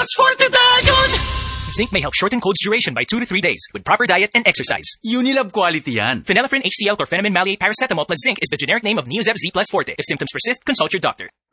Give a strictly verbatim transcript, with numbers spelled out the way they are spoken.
Plus Forte dayon! Zinc may help shorten cold's duration by two to three days with proper diet and exercise. Unilab quality yan. Phenylephrine H C L chlorpheniramine maleate paracetamol plus zinc is the generic name of Neozeb Z Plus Forte. If symptoms persist, consult your doctor.